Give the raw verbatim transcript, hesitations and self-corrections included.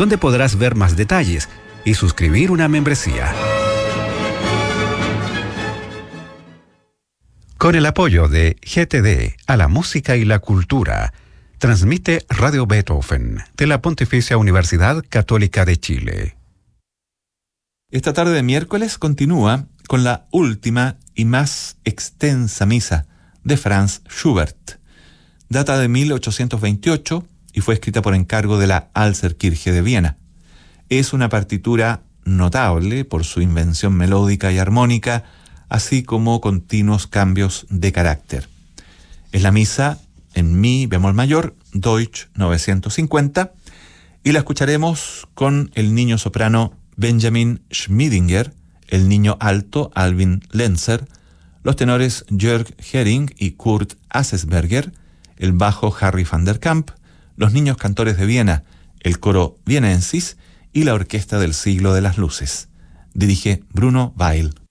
donde podrás ver más detalles y suscribir una membresía. Con el apoyo de G T D a la música y la cultura, transmite Radio Beethoven de la Pontificia Universidad Católica de Chile. Esta tarde de miércoles continúa con la última y más extensa misa de Franz Schubert. Data de mil ochocientos veintiocho y fue escrita por encargo de la Alserkirche de Viena. Es una partitura notable por su invención melódica y armónica, así como continuos cambios de carácter. Es la misa en mi bemol mayor, Deutsch novecientos cincuenta, y la escucharemos con el niño soprano Benjamin Schmidinger, el niño alto Alvin Lenzer, los tenores Jörg Hering y Kurt Assesberger, el bajo Harry van der Kamp, los niños cantores de Viena, el coro Vienensis y la Orquesta del Siglo de las Luces. Dirige Bruno Weil.